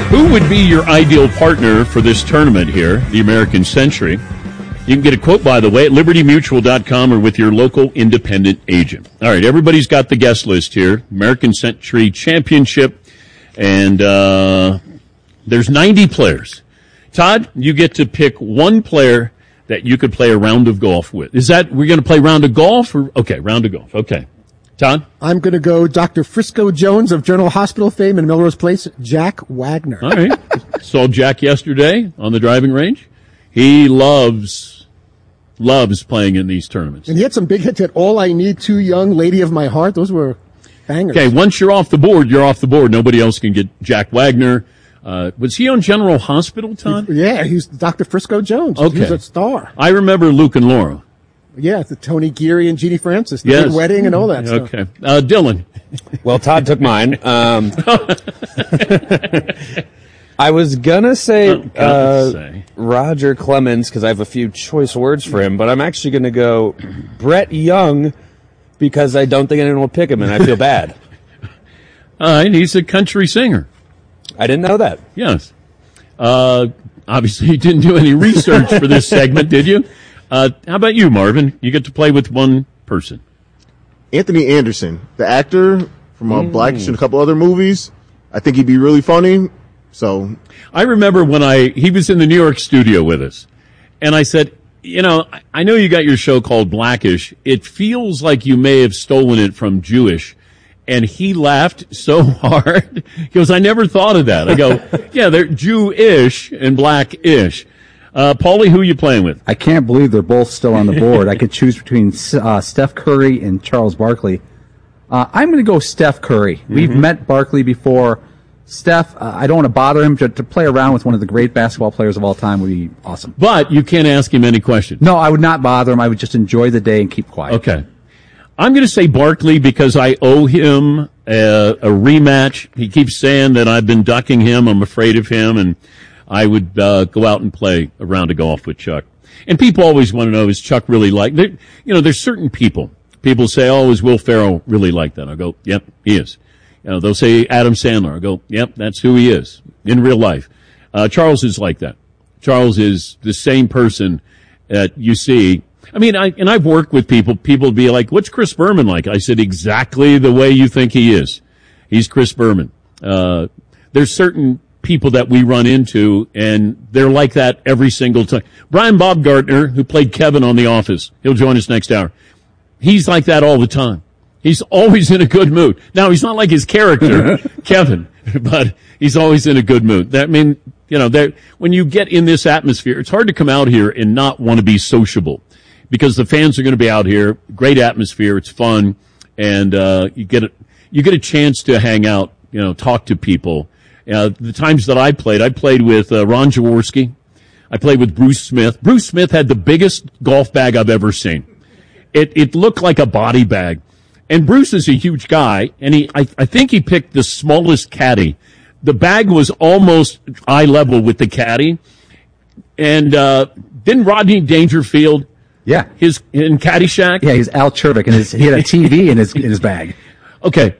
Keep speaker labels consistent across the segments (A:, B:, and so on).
A: Who would be your ideal partner for this tournament here, the American Century? You can get a quote, by the way, at libertymutual.com or with your local independent agent. All right, everybody's got the guest list here. American Century Championship, and there's 90 players. Todd, you get to pick one player that you could play a round of golf with. Is that, we're going to play round of golf? Okay, round of golf. Okay. Todd?
B: I'm going to go Dr. Frisco Jones of General Hospital fame in Melrose Place, Jack Wagner.
A: All right. Saw Jack yesterday on the driving range. He loves playing in these tournaments.
B: And he had some big hits at All I Need, Too Young, Lady of My Heart. Those were bangers.
A: Okay, once you're off the board, you're off the board. Nobody else can get Jack Wagner. Was he on General Hospital, Todd?
B: Yeah, he's Dr. Frisco Jones.
A: Okay.
B: He's a star.
A: I remember Luke and Laura.
B: Yeah, the Tony Geary and Jeannie Francis, the big wedding and all that stuff.
A: Okay. Dylan.
C: Well, Todd took mine. I was gonna say Roger Clemens because I have a few choice words for him, but I'm actually gonna go Brett Young because I don't think anyone will pick him, and I feel bad.
A: All right, he's a country singer.
C: I didn't know that.
A: Yes. Obviously, you didn't do any research for this segment, did you? How about you, Marvin? You get to play with one person.
D: Anthony Anderson, the actor from Blackish and a couple other movies. I think he'd be really funny. So
A: I remember when he was in the New York studio with us, and I said, I know you got your show called Blackish. It feels like you may have stolen it from Jewish. And he laughed so hard. He goes, I never thought of that. I go, yeah, they're Jewish and Blackish. Paulie, who are you playing with?
E: I can't believe they're both still on the board. I could choose between Steph Curry and Charles Barkley. I'm going to go Steph Curry. Mm-hmm. We've met Barkley before. Steph, I don't want to bother him. To play around with one of the great basketball players of all time would be awesome.
A: But you can't ask him any questions.
E: No, I would not bother him. I would just enjoy the day and keep quiet.
A: Okay. I'm going to say Barkley because I owe him a rematch. He keeps saying that I've been ducking him. I'm afraid of him, and I would go out and play a round of golf with Chuck. And people always want to know, is Chuck really like? There's certain people. People say, oh, is Will Ferrell really like that? I go, yep, he is. They'll say Adam Sandler. I go, yep, that's who he is in real life. Charles is like that. Charles is the same person that you see. I mean, I've worked with people. People be like, what's Chris Berman like? I said, exactly the way you think he is. He's Chris Berman. There's certain people that we run into, and they're like that every single time. Brian Baumgartner, who played Kevin on The Office, he'll join us next hour. He's like that all the time. He's always in a good mood. Now, he's not like his character, Kevin, but he's always in a good mood. When you get in this atmosphere, it's hard to come out here and not want to be sociable. Because the fans are going to be out here, great atmosphere, it's fun, and you get a chance to hang out, talk to people. The times that I played with Ron Jaworski, I played with Bruce Smith. Bruce Smith had the biggest golf bag I've ever seen. It looked like a body bag, and Bruce is a huge guy, and I think he picked the smallest caddy. The bag was almost eye level with the caddy, and didn't Rodney Dangerfield?
E: Yeah.
A: In Caddyshack?
E: Yeah, he's Al Chervik, and he had a TV in his bag.
A: Okay.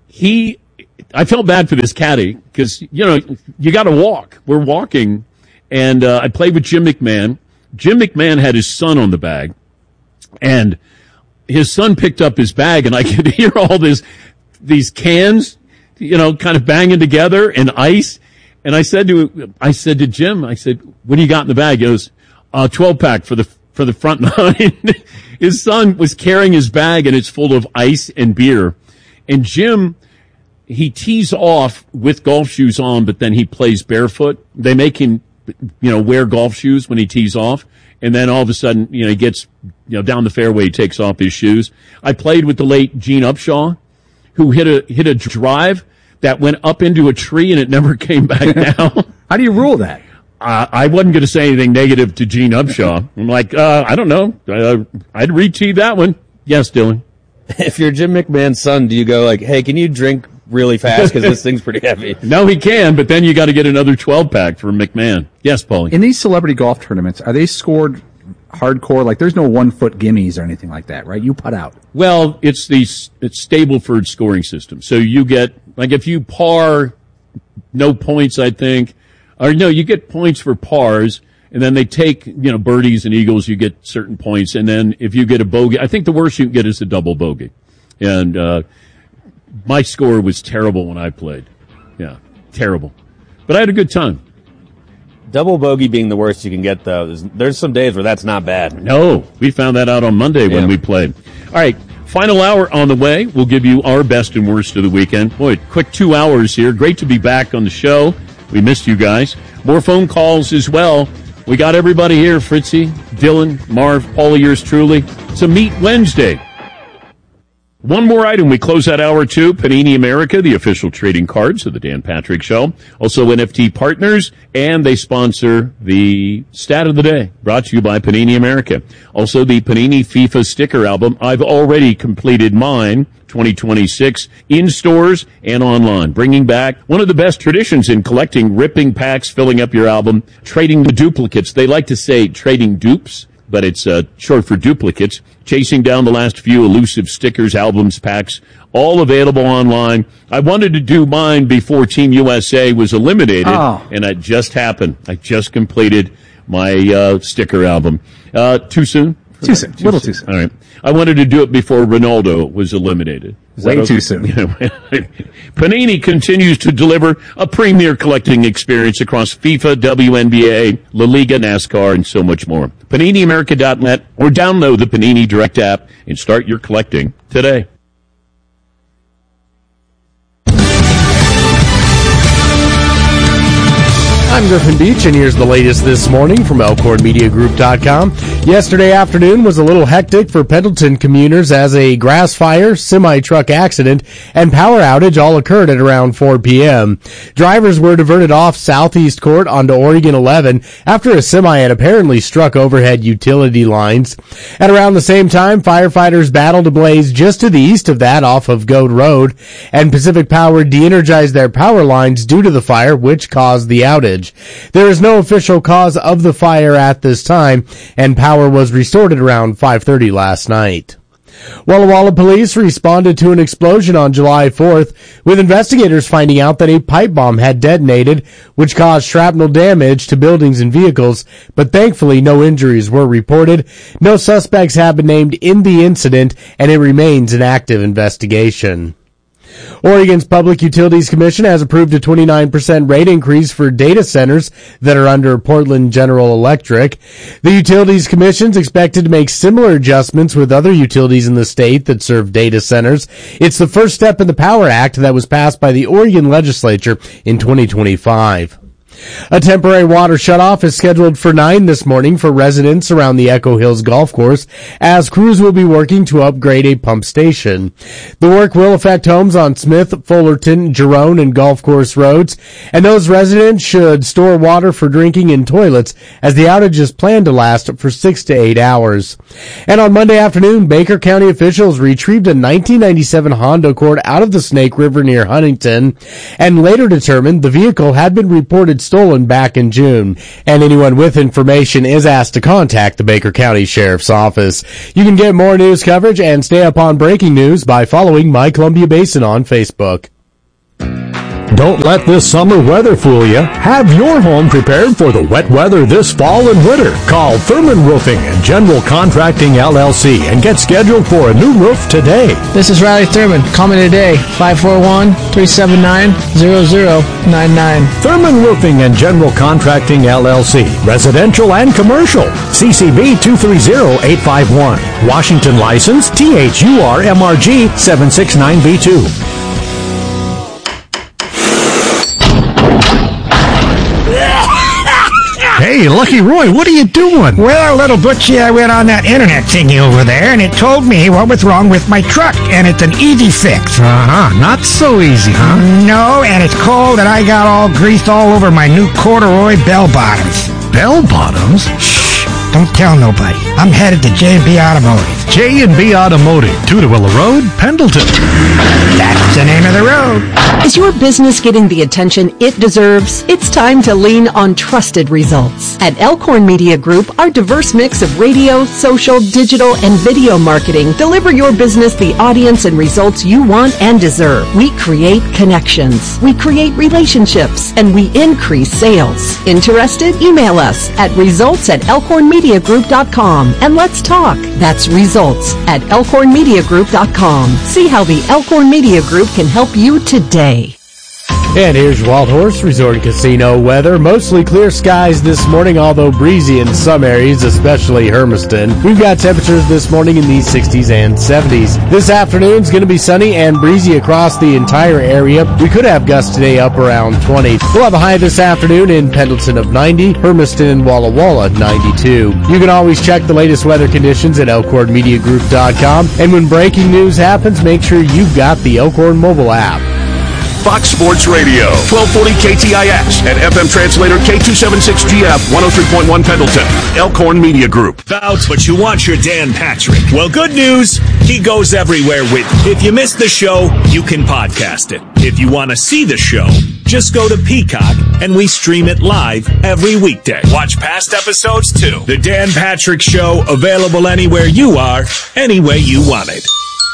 A: I felt bad for this caddy, because, you gotta walk. We're walking, and I played with Jim McMahon. Jim McMahon had his son on the bag, and his son picked up his bag, and I could hear all these cans, kind of banging together, and ice. And I said to Jim, what do you got in the bag? He goes, 12-pack for the front nine. His son was carrying his bag, and it's full of ice and beer. And Jim, he tees off with golf shoes on, but then he plays barefoot. They make him, wear golf shoes when he tees off. And then all of a sudden, he gets, down the fairway, he takes off his shoes. I played with the late Gene Upshaw, who hit a drive that went up into a tree and it never came back down.
E: How do you rule that?
A: I wasn't going to say anything negative to Gene Upshaw. I'm like, I don't know. I'd re-tee that one. Yes, Dylan.
C: If you're Jim McMahon's son, do you go like, hey, can you drink really fast because this thing's pretty heavy?
A: No, he can, but then you got to get another 12-pack for McMahon. Yes, Paulie.
E: In these celebrity golf tournaments, are they scored hardcore? Like, there's no 1-foot gimmies or anything like that, right? You putt out.
A: Well, it's Stableford scoring system. So you get, like, if you par no points, I think. Or no, you get points for pars, and then they take, birdies and eagles, you get certain points. And then if you get a bogey, I think the worst you can get is a double bogey. And my score was terrible when I played. Yeah, terrible. But I had a good time.
C: Double bogey being the worst you can get, though. There's some days where that's not bad.
A: No, we found that out on Monday when we played. All right, final hour on the way. We'll give you our best and worst of the weekend. Boy, quick 2 hours here. Great to be back on the show. We missed you guys. More phone calls as well. We got everybody here. Fritzy, Dylan, Marv, Paulie, yours truly. It's a Meet Wednesday. One more item. We close out hour 2. Panini America, the official trading cards of the Dan Patrick Show. Also NFT partners, and they sponsor the Stat of the Day, brought to you by Panini America. Also the Panini FIFA sticker album. I've already completed mine, 2026, in stores and online, bringing back one of the best traditions in collecting, ripping packs, filling up your album, trading the duplicates. They like to say trading dupes, but it's short for duplicates. Chasing down the last few elusive stickers, albums, packs, all available online. I wanted to do mine before Team USA was eliminated, and it just happened. I just completed my sticker album. Too soon?
E: Too soon. A little too soon.
A: All right. I wanted to do it before Ronaldo was eliminated.
E: Way too soon.
A: Panini continues to deliver a premier collecting experience across FIFA, WNBA, La Liga, NASCAR, and so much more. PaniniAmerica.net or download the Panini Direct app and start your collecting today.
F: I'm Griffin Beach, and here's the latest this morning from ElkhornMediaGroup.com. Yesterday afternoon was a little hectic for Pendleton commuters as a grass fire, semi-truck accident, and power outage all occurred at around 4 p.m. Drivers were diverted off Southeast Court onto Oregon 11 after a semi had apparently struck overhead utility lines. At around the same time, firefighters battled a blaze just to the east of that off of Goat Road, and Pacific Power de-energized their power lines due to the fire, which caused the outage. There is no official cause of the fire at this time, and power was restored at around 5:30 last night. Walla Walla police responded to an explosion on July 4th, with investigators finding out that a pipe bomb had detonated, which caused shrapnel damage to buildings and vehicles, but thankfully no injuries were reported. No suspects have been named in the incident, and it remains an active investigation. Oregon's Public Utilities Commission has approved a 29% rate increase for data centers that are under Portland General Electric. The Utilities Commission is expected to make similar adjustments with other utilities in the state that serve data centers. It's the first step in the Power Act that was passed by the Oregon legislature in 2025. A temporary water shutoff is scheduled for 9 this morning for residents around the Echo Hills Golf Course, as crews will be working to upgrade a pump station. The work will affect homes on Smith, Fullerton, Jerome, and Golf Course roads, and those residents should store water for drinking and toilets, as the outage is planned to last for 6 to 8 hours. And on Monday afternoon, Baker County officials retrieved a 1997 Honda Accord out of the Snake River near Huntington, and later determined the vehicle had been reported stolen back in June, and anyone with information is asked to contact the Baker County Sheriff's Office. You can get more news coverage and stay up on breaking news by following My Columbia Basin on Facebook.
G: Don't let this summer weather fool you. Have your home prepared for the wet weather this fall and winter. Call Thurman Roofing and General Contracting LLC and get scheduled for a new roof today.
H: This is Riley Thurman. Call me today, 541-379-0099.
G: Thurman Roofing and General Contracting LLC. Residential and commercial. CCB 230851. Washington license THURMRG 769B2.
I: Hey, Lucky Roy, what are you doing?
J: Well, little Butchie, I went on that internet thingy over there, and it told me what was wrong with my truck, and it's an easy fix.
I: Not so easy, huh?
J: No, and it's cold, and I got all greased all over my new corduroy bell bottoms.
I: Bell bottoms?
J: Shh! Don't tell nobody. I'm headed to J&B Automotive.
I: J&B Automotive, Tudorvilla Road, Pendleton.
J: That's the name of the road.
K: Is your business getting the attention it deserves? It's time to lean on trusted results. At Elkhorn Media Group, our diverse mix of radio, social, digital, and video marketing deliver your business the audience and results you want and deserve. We create connections, we create relationships, and we increase sales. Interested? Email us at results@elkhornmediagroup.com and let's talk. That's results@elkhornmediagroup.com. See how the Elkhorn Media Group can help you today.
F: And here's Wild Horse Resort and Casino weather. Mostly clear skies this morning, although breezy in some areas, especially Hermiston. We've got temperatures this morning in the 60s and 70s. This afternoon's going to be sunny and breezy across the entire area. We could have gusts today up around 20. We'll have a high this afternoon in Pendleton of 90, Hermiston and Walla Walla 92. You can always check the latest weather conditions at ElkhornMediaGroup.com. And when breaking news happens, make sure you've got the Elkhorn mobile app.
L: Fox Sports Radio, 1240 KTIX and FM translator K276GF 103.1 Pendleton. Elkhorn Media Group.
M: But you want your Dan Patrick. Well, good news. He goes everywhere with you. If you missed the show, you can podcast it. If you want to see the show, just go to Peacock and we stream it live every weekday. Watch past episodes too. The Dan Patrick Show, available anywhere you are, any way you want it.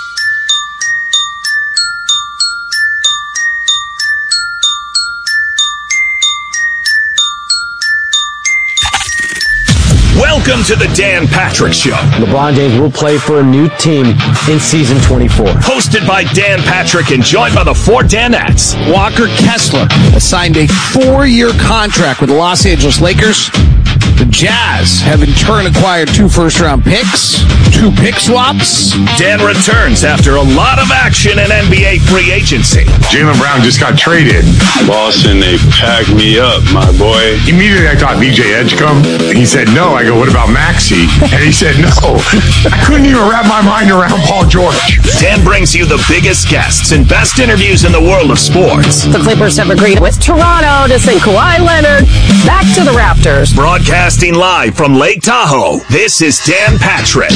M: Welcome to the Dan Patrick Show.
N: LeBron James will play for a new team in season 24.
M: Hosted by Dan Patrick and joined by the four Danettes.
O: Walker Kessler has signed a 4-year contract with the Los Angeles Lakers. The Jazz have in turn acquired 2 first-round picks, 2 pick swaps.
M: Dan returns after a lot of action in NBA free agency.
P: Jaylen Brown just got traded.
Q: Boston, they packed me up, my boy.
P: Immediately I thought VJ Edgecombe. He said no. I go, what about Maxey? And he said no. I couldn't even wrap my mind around Paul George.
M: Dan brings you the biggest guests and best interviews in the world of sports.
R: The Clippers have agreed with Toronto to send Kawhi Leonard back to the Raptors.
M: Broadcasting live from Lake Tahoe, this is Dan Patrick.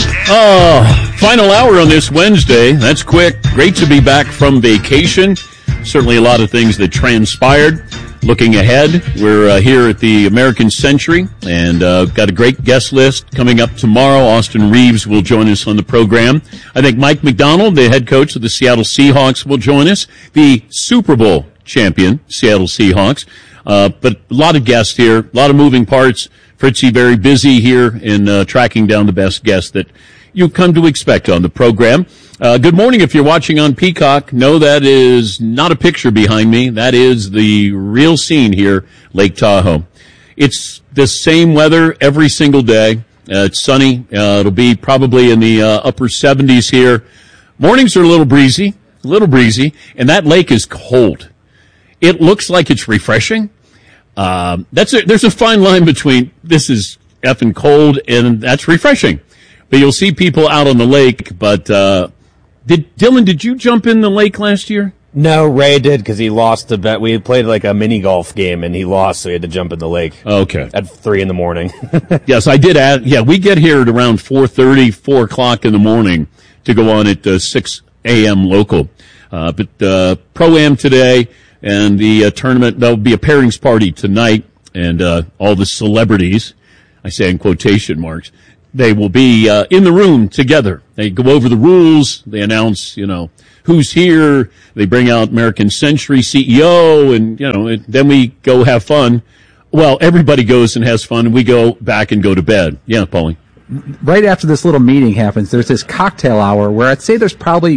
A: Final hour on this Wednesday. That's quick. Great to be back from vacation. Certainly a lot of things that transpired. Looking ahead, we're here at the American Century and got a great guest list coming up tomorrow. Austin Reeves will join us on the program. I think Mike McDonald, the head coach of the Seattle Seahawks, will join us. The Super Bowl champion, Seattle Seahawks. But a lot of guests here, a lot of moving parts. Fritzy very busy here in tracking down the best guests that you've come to expect on the program. Good morning if you're watching on Peacock. No, that is not a picture behind me. That is the real scene here, Lake Tahoe. It's the same weather every single day. It's sunny. It'll be probably in the upper 70s here. Mornings are a little breezy, and that lake is cold. It looks like it's refreshing. There's a fine line between this is effing cold and that's refreshing. But you'll see people out on the lake. But Dylan, did you jump in the lake last year?
C: No, Ray did because he lost the bet. We had played like a mini golf game and he lost, so he had to jump in the lake.
A: Okay.
C: At 3 a.m.
A: Yes, I did. We get here at around 4:30, 4 o'clock in the morning to go on at 6 a.m. local. But Pro-Am today. And the tournament, there'll be a pairings party tonight, and all the celebrities, I say in quotation marks, they will be in the room together. They go over the rules, they announce, who's here, they bring out American Century CEO, and, then we go have fun. Well, everybody goes and has fun, and we go back and go to bed. Yeah, Paulie?
E: Right after this little meeting happens, there's this cocktail hour where I'd say there's probably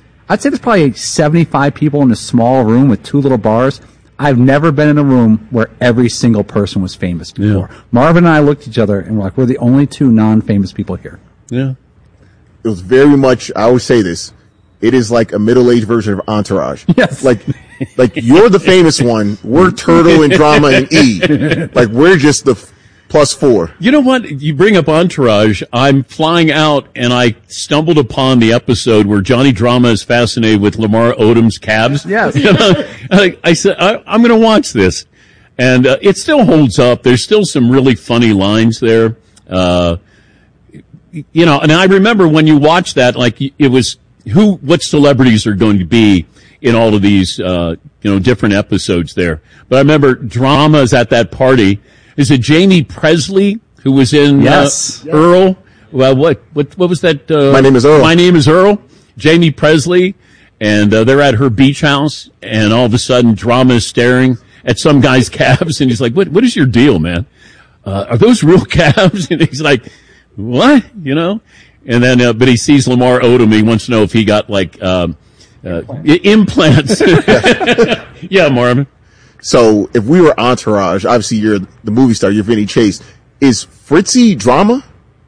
E: 75 people in a small room with 2 little bars. I've never been in a room where every single person was famous before. Yeah. Marvin and I looked at each other and we're like, we're the only 2 non-famous people here.
A: Yeah.
D: It was very much, I always say this, it is like a middle-aged version of Entourage.
E: Yes.
D: Like you're the famous one, we're Turtle and Drama and E. Like we're just the +4.
A: You know what? You bring up Entourage. I'm flying out, and I stumbled upon the episode where Johnny Drama is fascinated with Lamar Odom's calves.
E: Yes.
A: I said, I'm going to watch this. And it still holds up. There's still some really funny lines there. You know, and I remember when you watched that, like, it was what celebrities are going to be in all of these, different episodes there. But I remember drama is at that party. Is it Jamie Presley who was in
E: Yes.
A: Earl? Well, what was that?
D: My Name is Earl.
A: My Name is Earl. Jamie Presley, and they're at her beach house, and all of a sudden, drama is staring at some guy's calves, and he's like, "What is your deal, man? Are those real calves?" And he's like, "What?" You know. And then, but he sees Lamar Odom. He wants to know if he got like implants. Yeah, Marvin.
D: So if we were Entourage, obviously you're the movie star, you're Vinny Chase. Is Fritzy drama?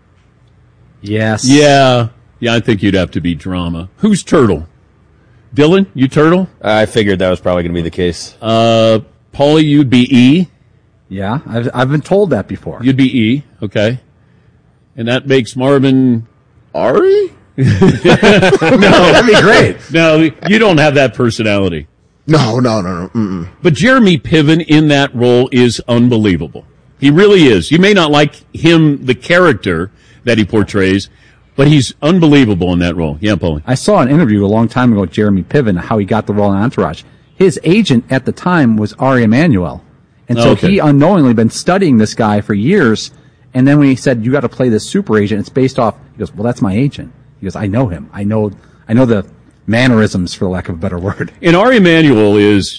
E: Yes.
A: Yeah, I think you'd have to be drama. Who's Turtle? Dylan, you Turtle?
C: I figured that was probably going to be the case.
A: Paulie, you'd be E.
E: Yeah, I've been told that before.
A: You'd be E, okay. And that makes Marvin
D: Ari?
A: No,
E: that'd be great.
A: No, you don't have that personality.
D: No. Mm-mm.
A: But Jeremy Piven in that role is unbelievable. He really is. You may not like him, the character that he portrays, but he's unbelievable in that role. Yeah, Paulie.
E: I saw an interview a long time ago with Jeremy Piven, how he got the role in Entourage. His agent at the time was Ari Emanuel. And so he unknowingly been studying this guy for years. And then when he said, "You got to play this super agent," it's based off, he goes, "Well, that's my agent." He goes, "I know him. I know the mannerisms, for lack of a better word." And
A: Ari Emanuel is,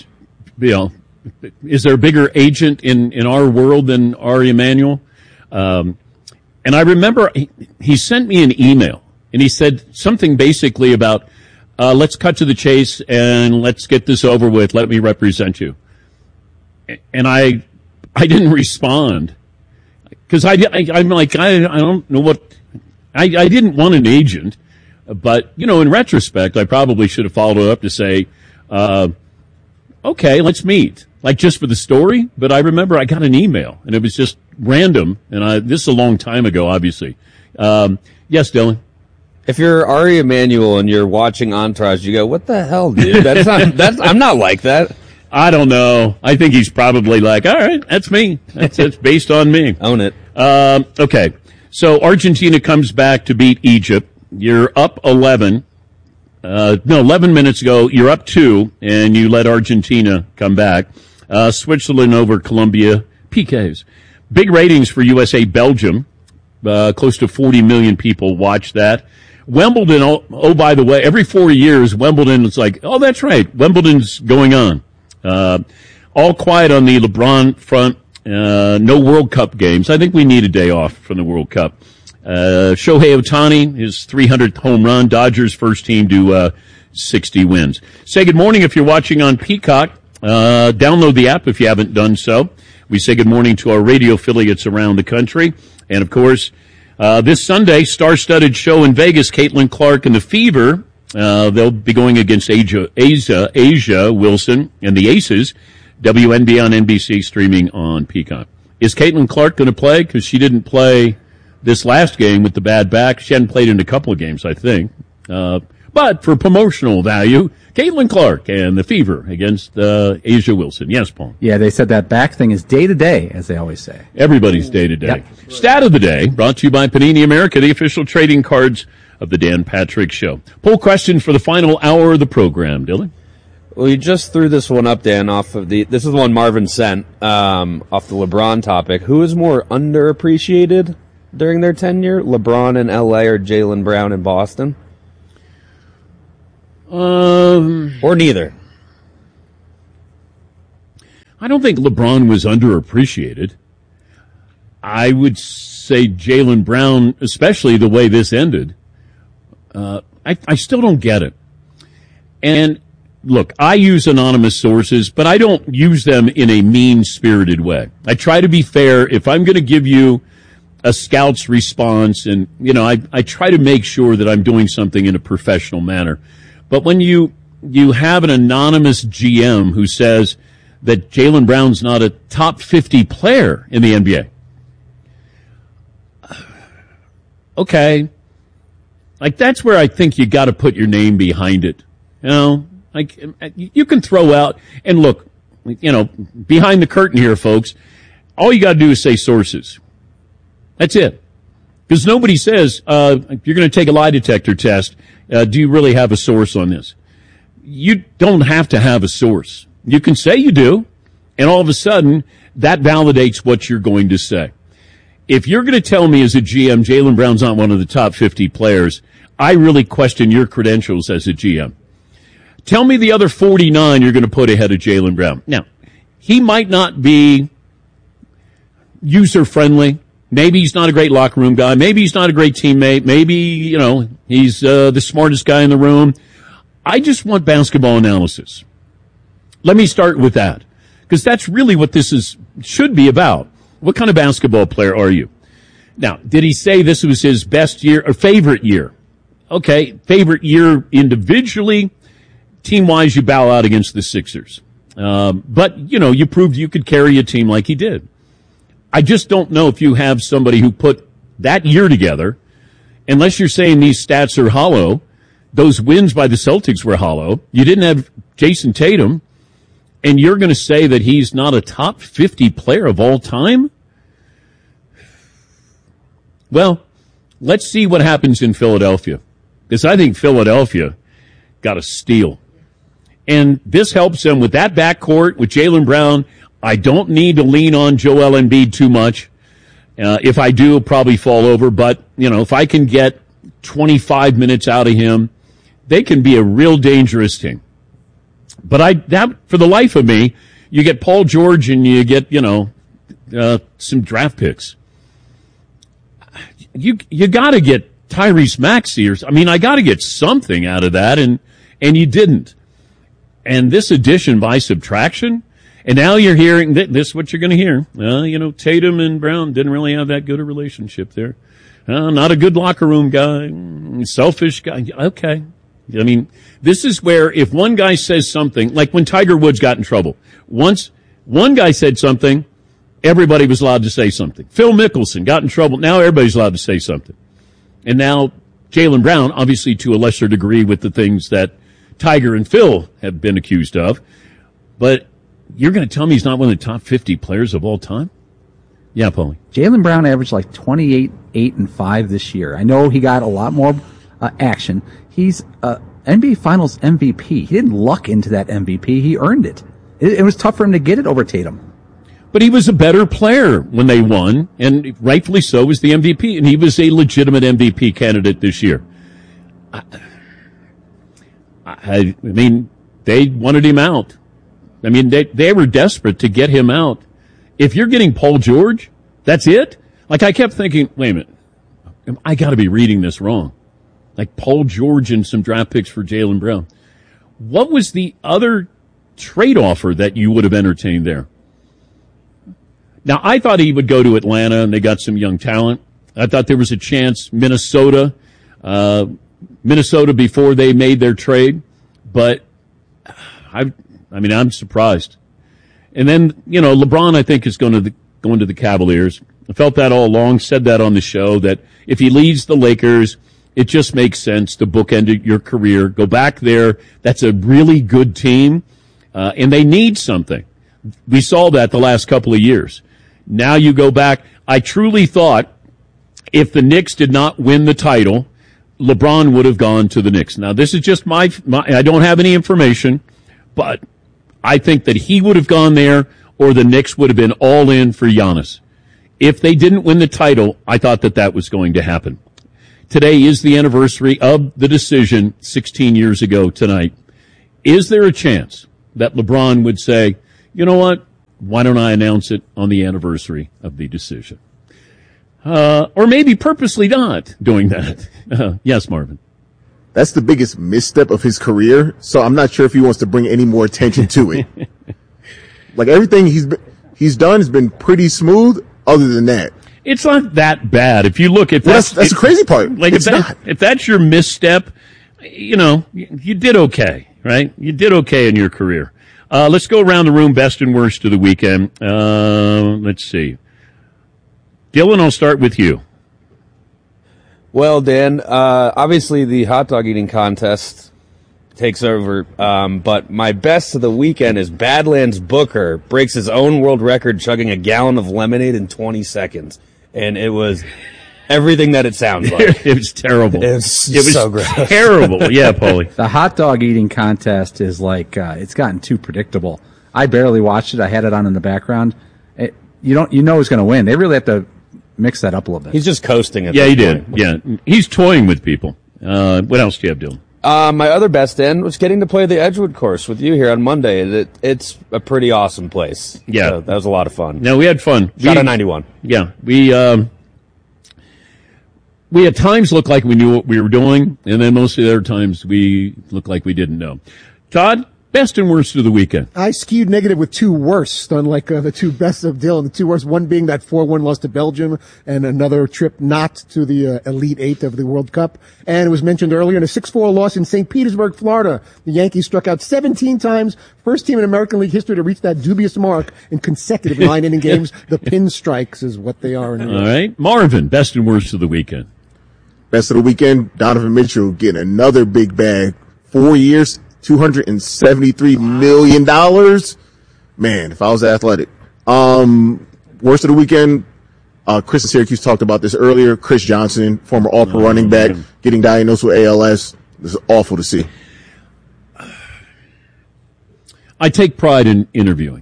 A: is there a bigger agent in our world than Ari Emanuel? And I remember he sent me an email, and he said something basically about, let's cut to the chase and let's get this over with. Let me represent you. And I didn't respond because I'm like, I don't know what, I didn't want an agent, but in retrospect, I probably should have followed up to say, okay, let's meet, like just for the story. But I remember I got an email and it was just random. And this is a long time ago, obviously. Yes, Dylan.
C: If you're Ari Emanuel and you're watching Entourage, you go, "What the hell, dude? I'm not like that."
A: I don't know. I think he's probably like, all right, that's me. That's based on me.
C: Own it.
A: Okay. So Argentina comes back to beat Egypt. You're up 11. 11 minutes ago, you're up 2, and you let Argentina come back. Switzerland over Colombia. PKs. Big ratings for USA Belgium. Close to 40 million people watch that. Wimbledon, oh, by the way, every 4 years, Wimbledon is like, oh, that's right, Wimbledon's going on. All quiet on the LeBron front. No World Cup games. I think we need a day off from the World Cup. Shohei Ohtani, his 300th home run. Dodgers first team to 60 wins. Say good morning if you're watching on Peacock. Download the app if you haven't done so. We say good morning to our radio affiliates around the country. And, of course, this Sunday, star-studded show in Vegas, Caitlin Clark and the Fever. They'll be going against Asia Wilson and the Aces. WNBA on NBC, streaming on Peacock. Is Caitlin Clark going to play? Because she didn't play this last game with the bad back. She hadn't played in a couple of games, I think. But for promotional value, Caitlin Clark and the Fever against Asia Wilson. Yes, Paul.
E: Yeah, they said that back thing is day to day, as they always say.
A: Everybody's day to day. Stat of the day, brought to you by Panini America, the official trading cards of the Dan Patrick Show. Poll question for the final hour of the program, Dylan.
C: Well, you just threw this one up, Dan, off of this is the one Marvin sent, off the LeBron topic. Who is more underappreciated during their tenure? LeBron in LA or Jaylen Brown in Boston? Or neither.
A: I don't think LeBron was underappreciated. I would say Jaylen Brown, especially the way this ended. I still don't get it. And look, I use anonymous sources, but I don't use them in a mean-spirited way. I try to be fair. If I'm going to give you a scout's response, and, I try to make sure that I'm doing something in a professional manner. But when you have an anonymous GM who says that Jaylen Brown's not a top 50 player in the NBA, okay, like that's where I think you got to put your name behind it. Like you can throw out, and look, behind the curtain here, folks, all you got to do is say sources. That's it. Because nobody says, you're going to take a lie detector test. Do you really have a source on this? You don't have to have a source. You can say you do, and all of a sudden, that validates what you're going to say. If you're going to tell me as a GM, Jaylen Brown's not one of the top 50 players, I really question your credentials as a GM. Tell me the other 49 you're going to put ahead of Jaylen Brown. Now, he might not be user-friendly. Maybe he's not a great locker room guy. Maybe he's not a great teammate. Maybe, he's the smartest guy in the room. I just want basketball analysis. Let me start with that, because that's really what this should be about. What kind of basketball player are you? Now, did he say this was his best year or favorite year? Okay, favorite year individually. Team-wise, you bow out against the Sixers. But, you proved you could carry a team like he did. I just don't know if you have somebody who put that year together, unless you're saying these stats are hollow. Those wins by the Celtics were hollow. You didn't have Jason Tatum, and you're going to say that he's not a top 50 player of all time? Well, let's see what happens in Philadelphia, because I think Philadelphia got a steal. And this helps them with that backcourt, with Jaylen Brown. I don't need to lean on Joel Embiid too much. If I do, I'll probably fall over. But, if I can get 25 minutes out of him, they can be a real dangerous team. But for the life of me, you get Paul George and you get, some draft picks. You got to get Tyrese Maxey I got to get something out of that, and you didn't. And this addition by subtraction, and now you're hearing this is what you're going to hear. Tatum and Brown didn't really have that good a relationship there. Not a good locker room guy, selfish guy. Okay. This is where if one guy says something, like when Tiger Woods got in trouble, once one guy said something, everybody was allowed to say something. Phil Mickelson got in trouble. Now everybody's allowed to say something. And now Jaylen Brown, obviously to a lesser degree with the things that Tiger and Phil have been accused of. But you're going to tell me he's not one of the top 50 players of all time? Yeah, Paulie.
E: Jaylen Brown averaged like 28, 8, and 5 this year. I know he got a lot more action. He's NBA Finals MVP. He didn't luck into that MVP. He earned it. It was tough for him to get it over Tatum.
A: But he was a better player when they won, and rightfully so was the MVP, and he was a legitimate MVP candidate this year. They wanted him out. They were desperate to get him out. If you're getting Paul George, that's it? I kept thinking, wait a minute, I got to be reading this wrong. Like Paul George and some draft picks for Jaylen Brown. What was the other trade offer that you would have entertained there? Now, I thought he would go to Atlanta, and they got some young talent. I thought there was a chance Minnesota before they made their trade, but I'm surprised. And then, LeBron, I think, is going to the Cavaliers. I felt that all along, said that on the show, that if he leaves the Lakers, it just makes sense to bookend your career, go back there. That's a really good team, and they need something. We saw that the last couple of years. Now you go back. I truly thought if the Knicks did not win the title, LeBron would have gone to the Knicks. Now, this is just my I don't have any information, but I think that he would have gone there, or the Knicks would have been all in for Giannis. If they didn't win the title, I thought that was going to happen. Today is the anniversary of the decision 16 years ago tonight. Is there a chance that LeBron would say, you know what, why don't I announce it on the anniversary of the decision? Or maybe purposely not doing that. Yes, Marvin.
D: That's the biggest misstep of his career, so I'm not sure if he wants to bring any more attention to it. Like everything he's done has been pretty smooth other than that.
A: It's not that bad. If you look at
D: that's the crazy part.
A: Like if that's your misstep, you did okay, right? You did okay in your career. Let's go around the room, best and worst of the weekend. Let's see. Dylan, I'll start with you.
C: Well, Dan, obviously the hot dog eating contest takes over, but my best of the weekend is Badlands Booker breaks his own world record chugging a gallon of lemonade in 20 seconds. And it was Everything that it sounds like.
A: It was terrible.
C: It was so gross.
A: Terrible. Yeah, Paulie.
E: The hot dog eating contest is like, it's gotten too predictable. I barely watched it. I had it on in the background. You know who's going to win. They really have to mix that up a little bit.
C: He's just coasting at
A: Yeah,
C: this
A: he did.
C: point.
A: Yeah. He's toying with people. What else do you have, Dylan?
C: My other best end was getting to play the Edgewood course with you here on Monday. It's a pretty awesome place.
A: Yeah.
C: So that was a lot of fun.
A: No, we had fun.
C: Shot a 91.
A: Yeah. We at times looked like we knew what we were doing, and then most of the other times we looked like we didn't know. Todd, best and worst of the weekend.
B: I skewed negative with two worst, unlike the two best of Dylan. The two worst, one being that 4-1 loss to Belgium and another trip not to the Elite Eight of the World Cup. And it was mentioned earlier in a 6-4 loss in St. Petersburg, Florida. The Yankees struck out 17 times. First team in American League history to reach that dubious mark in consecutive 9-inning games. The pinstrikes is what they are.
A: All right. Marvin, best and worst of the weekend.
D: Best of the weekend, Donovan Mitchell getting another big bag. 4 years, $273 million. Man, if I was athletic. Worst of the weekend, Chris in Syracuse talked about this earlier. Chris Johnson, former All-Pro running back, getting diagnosed with ALS. This is awful to see.
A: I take pride in interviewing.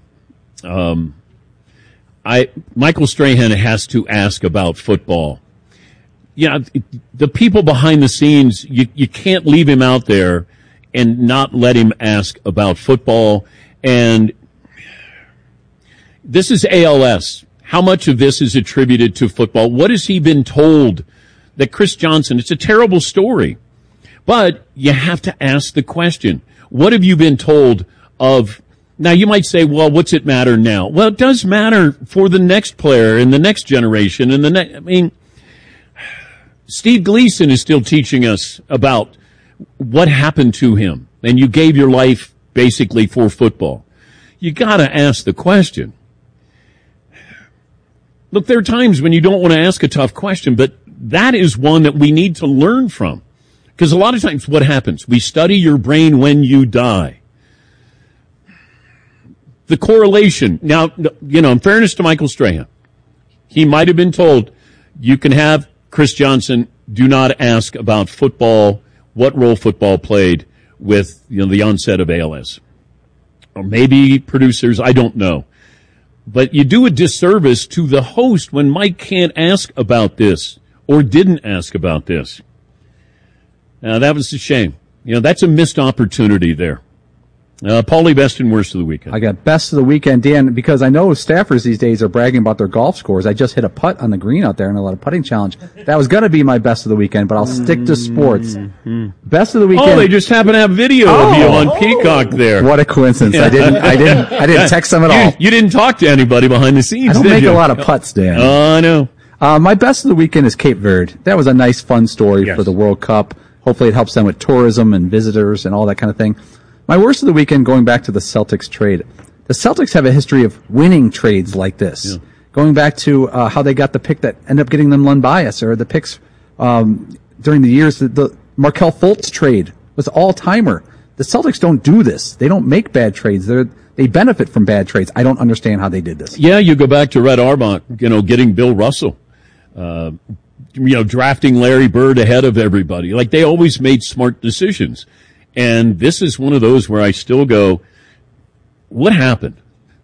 A: Michael Strahan has to ask about football. Yeah, the people behind the scenes, you can't leave him out there and not let him ask about football. And this is ALS. How much of this is attributed to football? What has he been told that Chris Johnson, it's a terrible story, but you have to ask the question. What have you been told of? Now you might say, well, what's it matter now? Well, it does matter for the next player and the next generation and I mean, Steve Gleason is still teaching us about what happened to him, and you gave your life basically for football. You got to ask the question. Look, there are times when you don't want to ask a tough question, but that is one that we need to learn from. Because a lot of times what happens? We study your brain when you die. The correlation. Now, in fairness to Michael Strahan, he might have been told, you can have Chris Johnson, do not ask about football, what role football played with the onset of ALS. Or maybe producers, I don't know. But you do a disservice to the host when Mike can't ask about this or didn't ask about this. Now, that was a shame. That's a missed opportunity there. Paulie, best and worst of the weekend.
E: I got best of the weekend, Dan, because I know staffers these days are bragging about their golf scores. I just hit a putt on the green out there in a lot of putting challenge. That was going to be my best of the weekend, but I'll stick to sports. Best of the weekend.
A: Oh, they just happen to have video of you on Peacock there.
E: What a coincidence. I didn't text them at all.
A: You didn't talk to anybody behind the scenes,
E: I don't
A: did
E: make
A: you?
E: a lot of putts, Dan.
A: Oh, I know.
E: My best of the weekend is Cape Verde. That was a nice, fun story for the World Cup. Hopefully it helps them with tourism and visitors and all that kind of thing. My worst of the weekend, going back to the Celtics trade. The Celtics have a history of winning trades like this. Yeah. Going back to how they got the pick that ended up getting them Len Bias, or the picks during the years. The Markelle Fultz trade was all-timer. The Celtics don't do this. They don't make bad trades. They benefit from bad trades. I don't understand how they did this.
A: Yeah, you go back to Red Auerbach, getting Bill Russell. Drafting Larry Bird ahead of everybody. Like, they always made smart decisions. And this is one of those where I still go, what happened?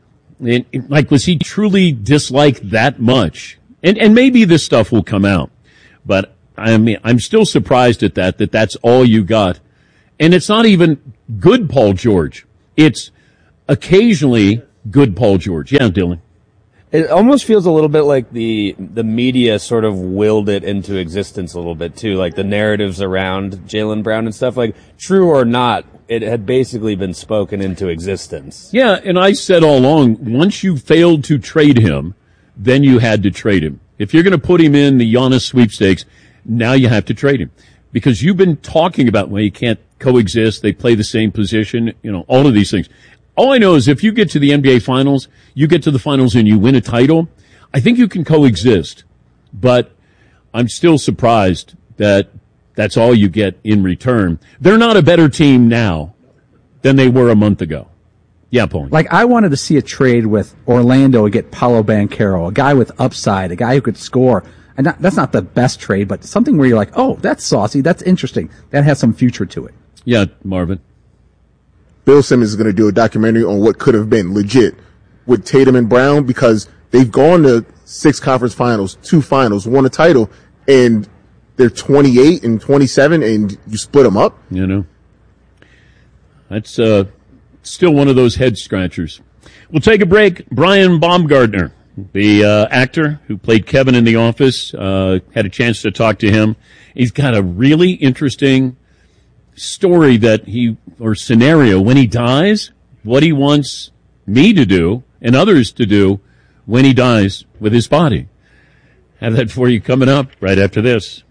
A: Was he truly disliked that much? And maybe this stuff will come out. But, I'm still surprised at that's all you got. And it's not even good Paul George. It's occasionally good Paul George. Yeah, Dylan.
C: It almost feels a little bit like the media sort of willed it into existence a little bit too, like the narratives around Jaylen Brown and stuff. Like, true or not, it had basically been spoken into existence.
A: Yeah, and I said all along, once you failed to trade him, then you had to trade him. If you're going to put him in the Giannis sweepstakes, now you have to trade him. Because you've been talking about, well, you can't coexist, they play the same position, all of these things. All I know is if you get to the NBA Finals, you get to the Finals and you win a title, I think you can coexist. But I'm still surprised that that's all you get in return. They're not a better team now than they were a month ago. Yeah, Paul.
E: Like, I wanted to see a trade with Orlando to get Paolo Banchero, a guy with upside, a guy who could score. And that's not the best trade, but something where you're like, oh, that's saucy, that's interesting, that has some future to it.
A: Yeah, Marvin.
D: Bill Simmons is going to do a documentary on what could have been legit with Tatum and Brown, because they've gone to 6 conference finals, 2 finals, won a title, and they're 28 and 27, and you split them up.
A: You know, that's still one of those head scratchers. We'll take a break. Brian Baumgartner, the actor who played Kevin in The Office, had a chance to talk to him. He's got a really interesting story or scenario when he dies, what he wants me to do and others to do when he dies with his body. Have that for you coming up right after this.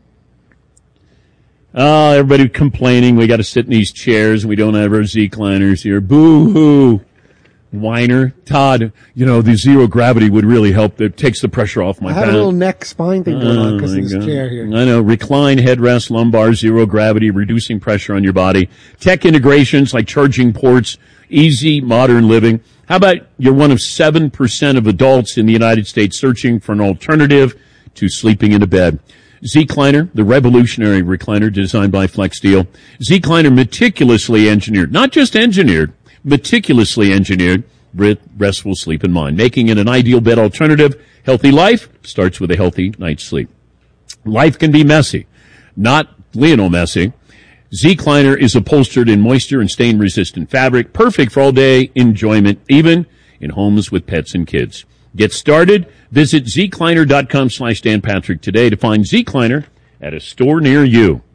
A: Everybody complaining we got to sit in these chairs and we don't have our Z-Cliners here. Boo-hoo. Whiner. Todd, the zero gravity would really help. It takes the pressure off my back.
B: I had a little neck spine thing going on because of this chair here.
A: I know. Recline, headrest, lumbar, zero gravity, reducing pressure on your body. Tech integrations like charging ports, easy modern living. How about you're one of 7% of adults in the United States searching for an alternative to sleeping in a bed? Z-Cliner, the revolutionary recliner designed by FlexSteel. Z-Cliner meticulously engineered, not just engineered, meticulously engineered with restful sleep in mind, making it an ideal bed alternative. Healthy life starts with a healthy night's sleep. Life can be messy, not Lionel Messi. Z-Cliner is upholstered in moisture and stain-resistant fabric, perfect for all-day enjoyment, even in homes with pets and kids. Get started. Visit zcliner.com/Dan Patrick today to find Z-Cliner at a store near you.